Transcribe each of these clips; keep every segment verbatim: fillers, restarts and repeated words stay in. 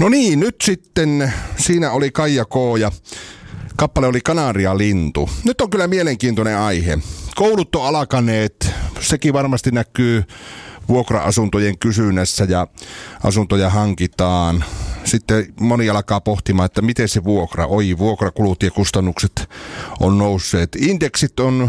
No niin, nyt sitten siinä oli Kaija K. ja kappale oli Kanaria-lintu. Nyt on kyllä mielenkiintoinen aihe. Koulut on alkaneet, sekin varmasti näkyy vuokra-asuntojen kysynnässä ja asuntoja hankitaan. Sitten moni alkaa pohtimaan, että miten se vuokra, oi vuokrakulut ja kustannukset on nousseet. Indeksit on,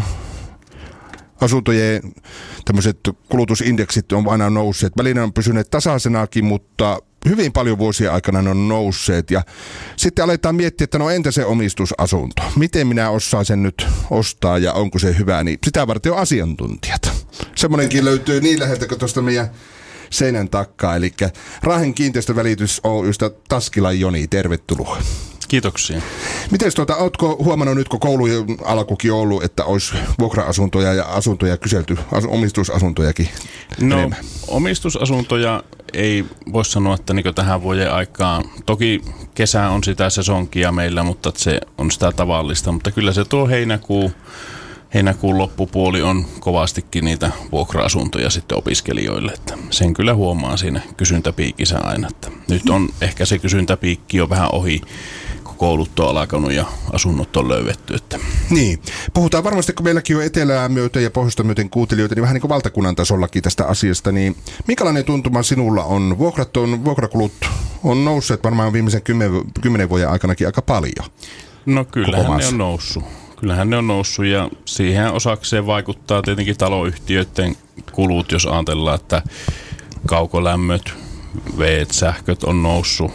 asuntojen tämmöiset kulutusindeksit on aina nousseet. Välillä on pysyneet tasaisenakin, mutta hyvin paljon vuosien aikana ne on nousseet. Ja sitten aletaan miettiä, että no entä se omistusasunto? Miten minä osaan sen nyt ostaa ja onko se hyvä? Niin sitä varten on asiantuntijat. Semmoinenkin löytyy niin läheltä kuin tuosta meidän seinän takkaa. Eli Raahen kiinteistövälitys Oy:stä Taskilan Joni, tervetuloa. Kiitoksia. Mites tuota, ootko huomannut nyt, kun koulujen alkukin on ollut, että olisi vuokra-asuntoja ja asuntoja kyselty, omistusasuntojakin No, enemmän? Omistusasuntoja ei voi sanoa, että niin tähän vuoden aikaan. Toki kesä on sitä sesonkia meillä, mutta se on sitä tavallista. Mutta kyllä se tuo heinäkuu, heinäkuun loppupuoli on kovastikin niitä vuokra-asuntoja sitten opiskelijoille. Että sen kyllä huomaa siinä kysyntäpiikissä aina. Että nyt on ehkä se kysyntäpiikki jo vähän ohi, kun koulut on alkanut ja asunnot on löydetty. Että. Niin. Puhutaan varmasti, kun meilläkin on etelää myöten ja pohjoista myöten kuuntelijoita, niin vähän niin kuin valtakunnan tasollakin tästä asiasta. Niin minkälainen tuntuma sinulla on? Vuokrat on, vuokrakulut on nousseet varmaan viimeisen kymmenen, kymmenen vuoden aikanakin aika paljon. No kyllähän ne on noussut. Kyllähän ne on noussut ja siihen osakseen vaikuttaa tietenkin taloyhtiöiden kulut, jos ajatellaan, että kaukolämmöt, veet, sähköt on noussut,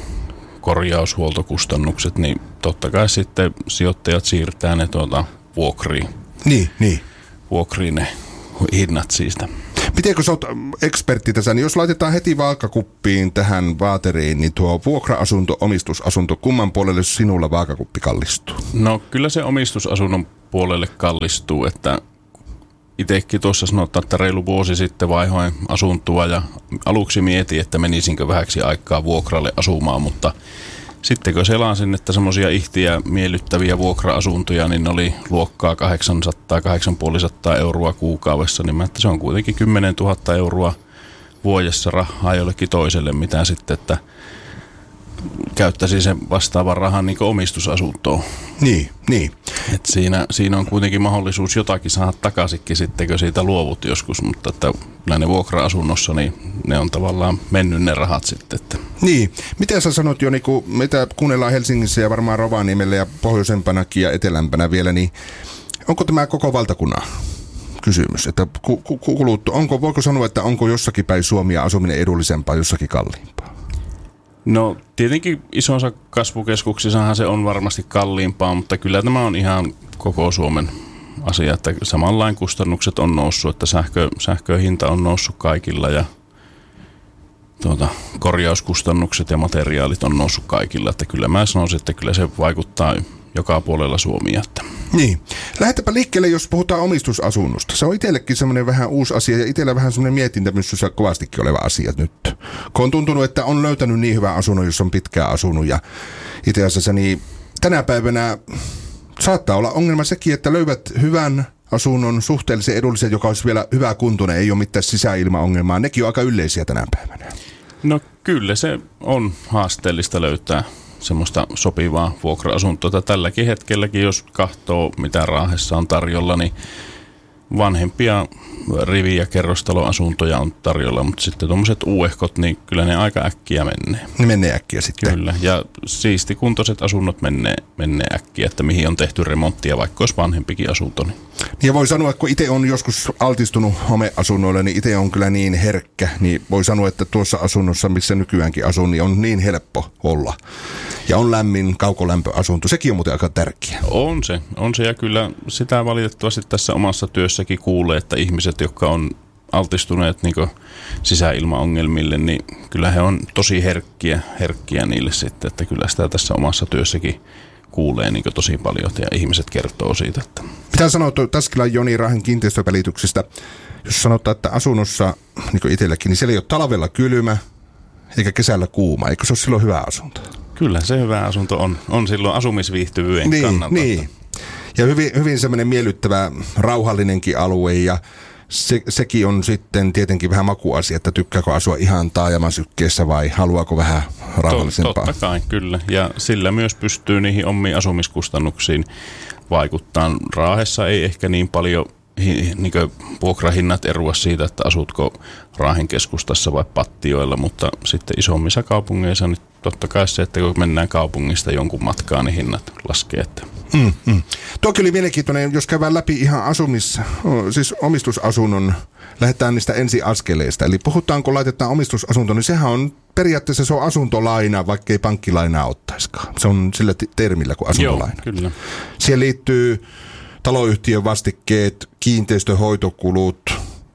korjaushuoltokustannukset, niin totta kai sitten sijoittajat siirtää ne tuota vuokriin. Niin, niin. Vuokriin ne hinnat siitä. Miten kun sä oot ekspertti tässä, niin jos laitetaan heti vaakakuppiin tähän vaateriin, niin tuo vuokra-asunto, omistusasunto, kumman puolelle sinulla vaakakuppi kallistuu? No kyllä se omistusasunnon puolelle kallistuu, että itsekin tuossa sanotaan, että reilu vuosi sitten vaihoin asuntoa ja aluksi mietin, että menisinkö vähäksi aikaa vuokralle asumaan, mutta sitten kun selasin, että semmoisia ihtiä miellyttäviä vuokra-asuntoja, niin ne oli luokkaa kahdeksansataa kahdeksansataa euroa kuukaudessa, niin mä, että se on kuitenkin kymmenen tuhatta euroa vuodessa rahaa jollekin toiselle, mitä sitten, että käyttäisi sen vastaavan rahan niin kuin omistusasuntoon. Niin, niin. Et siinä, siinä on kuitenkin mahdollisuus jotakin saada takaisinkin sitten, kun siitä luovut joskus, mutta että näin vuokra-asunnossa, niin ne on tavallaan mennyt ne rahat sitten. Että. Niin. Miten sä sanot jo, niin kuin mitä kuunnellaan Helsingissä ja varmaan Rovaniemellä ja pohjoisempanakin ja etelämpänä vielä, niin onko tämä koko valtakunnan kysymys? Että ku, ku, kulut, onko, voiko sanoa, että onko jossakin päin Suomia asuminen edullisempaa, jossakin kalliimpaa? No tietenkin isossa kasvukeskuksissahan se on varmasti kalliimpaa, mutta kyllä tämä on ihan koko Suomen asia, että samanlain kustannukset on noussut, että sähkö, sähköhinta on noussut kaikilla ja tuota, korjauskustannukset ja materiaalit on noussut kaikilla, että kyllä mä sanoisin, että kyllä se vaikuttaa joka puolella Suomia. Että. Niin. Lähdetäänpä liikkeelle, jos puhutaan omistusasunnosta. Se on itsellekin semmoinen vähän uusi asia ja itsellä vähän semmoinen mietintämyssyssä kovastikin oleva asia nyt. Kun on tuntunut, että on löytänyt niin hyvän asunnon, jos on pitkään asunut ja itse asiassa niin tänä päivänä saattaa olla ongelma sekin, että löydät hyvän asunnon suhteellisen edullisen, joka olisi vielä hyvä kuntoinen, ei ole mitään sisäilmaongelmaa. Nekin on aika yleisiä tänä päivänä. No kyllä se on haasteellista löytää semmoista sopivaa vuokra-asuntoa. Tälläkin hetkelläkin, jos katsoo mitä Raahessa on tarjolla, niin vanhempia rivi- ja kerrostaloasuntoja on tarjolla, mutta sitten tuommoiset uehkot, niin kyllä ne aika äkkiä menee. Ne menee äkkiä sitten. Kyllä, ja siistikuntoiset asunnot menee, menee äkkiä, että mihin on tehty remonttia, vaikka olisi vanhempikin asunto. Niin. Ja voi sanoa, että kun itse on joskus altistunut homeasunnoille, niin itse on kyllä niin herkkä, niin voi sanoa, että tuossa asunnossa, missä nykyäänkin asun, niin on niin helppo olla. Ja on lämmin kaukolämpöasunto, sekin on muuten aika tärkeä. On se, on se ja kyllä sitä valitettavasti tässä omassa työssäkin kuulee, että ihmiset, jotka on altistuneet niin kuin sisäilmaongelmille, niin kyllä he on tosi herkkiä, herkkiä niille sitten, että kyllä sitä tässä omassa työssäkin kuulee niin kuin tosi paljon ja ihmiset kertoo siitä. Että. Mitä sanoo Taskilan Joni Raahen kiinteistövälityksestä, jos sanotaan, että asunnossa, niin kuin itselläkin, niin siellä ei ole talvella kylmä eikä kesällä kuuma, eikö se ole silloin hyvä asunto? Kyllä se hyvä asunto on, on silloin asumisviihtyvyyden niin, kannalta. Niin. Ja hyvin, hyvin semmoinen miellyttävä, rauhallinenkin alue ja se, sekin on sitten tietenkin vähän makuasia, että tykkääkö asua ihan taajamasykkeessä vai haluaako vähän rauhallisempaa. Totta kai, kyllä. Ja sillä myös pystyy niihin omiin asumiskustannuksiin vaikuttaa. Raahessa ei ehkä niin paljon niin vuokrahinnat erua siitä, että asutko Raahen keskustassa vai Pattioilla, mutta sitten isommissa kaupungeissa niin totta kai se, että kun mennään kaupungista jonkun matkaan, niin hinnat laskee. Että. Mm, mm. Toki oli mielenkiintoinen, jos käydään läpi ihan asumis, siis omistusasunnon, lähdetään niistä ensiaskeleista. Eli puhutaan, kun laitetaan omistusasunto, niin sehän on periaatteessa se on asuntolaina, vaikka ei pankkilainaa ottaisikaan. Se on sillä termillä kuin asuntolaina. Joo, kyllä. Siihen liittyy taloyhtiön vastikkeet, kiinteistöhoitokulut,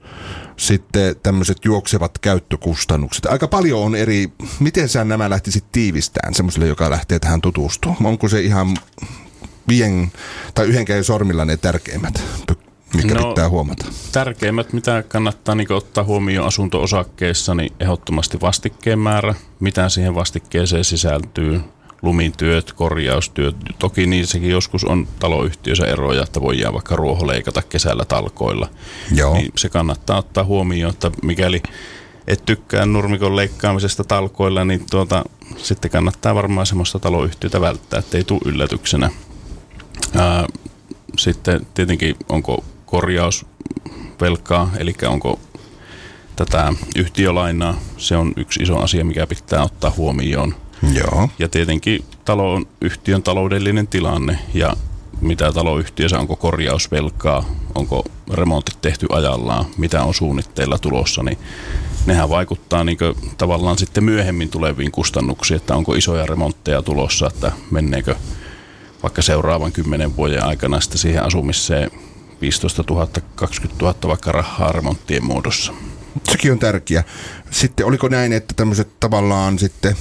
sitten tämmöiset juoksevat käyttökustannukset. Aika paljon on eri, miten sä nämä lähtisit tiivistämään semmoiselle, joka lähtee tähän tutustumaan? Onko se ihan vien tai yhden käden sormilla ne tärkeimmät, mikä no, pitää huomata? Tärkeimmät, mitä kannattaa niin ottaa huomioon asunto-osakkeessa, niin ehdottomasti vastikkeen määrä, mitä siihen vastikkeeseen sisältyy, lumityöt, korjaustyöt. Toki niissäkin joskus on taloyhtiössä eroja, että voidaan vaikka ruoho leikata kesällä talkoilla. Joo. Niin se kannattaa ottaa huomioon, että mikäli et tykkää nurmikon leikkaamisesta talkoilla, niin tuota, sitten kannattaa varmaan semmoista taloyhtiötä välttää, ettei tule yllätyksenä. Ää, sitten tietenkin onko korjausvelkaa, eli onko tätä yhtiölainaa. Se on yksi iso asia, mikä pitää ottaa huomioon. Joo. Ja tietenkin talon, yhtiön taloudellinen tilanne ja mitä taloyhtiössä, onko korjausvelkaa, onko remontit tehty ajallaan, mitä on suunnitteilla tulossa, niin nehän vaikuttaa niin kuin tavallaan sitten myöhemmin tuleviin kustannuksiin, että onko isoja remontteja tulossa, että menneekö vaikka seuraavan kymmenen vuoden aikana sitten siihen asumiseen viisitoistatuhatta kaksikymmentätuhatta vaikka rahaa remonttien muodossa. Sekin on tärkeä. Sitten oliko näin, että tämmöiset tavallaan sitten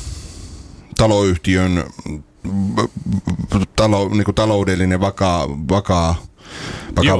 taloyhtiön talo, niin kuin taloudellinen vakaa, vakaa, vakava